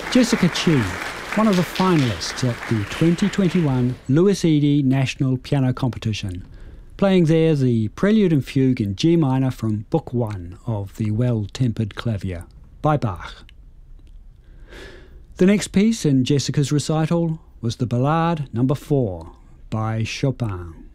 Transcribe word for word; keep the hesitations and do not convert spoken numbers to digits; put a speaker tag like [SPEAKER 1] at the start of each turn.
[SPEAKER 1] Jessica Chi, one of the finalists at the twenty twenty-one Louis Eady National Piano Competition, playing there the Prelude and Fugue in G minor from Book One of the Well-Tempered Clavier by Bach. The next piece in Jessica's recital was the Ballade Number Four by Chopin.